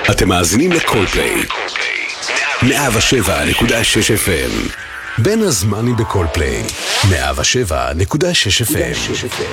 אתם מאזינים לקולפליי 107.6 FM. בין הזמנים בקולפליי 107.6 FM.